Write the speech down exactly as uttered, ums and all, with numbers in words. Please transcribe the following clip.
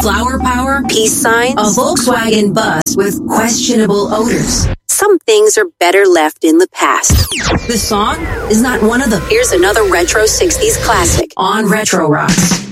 flower power, peace signs, a Volkswagen bus with questionable odors. Some things are better left in the past. This song is not one of them. Here's another retro sixties classic on Retro Rocks.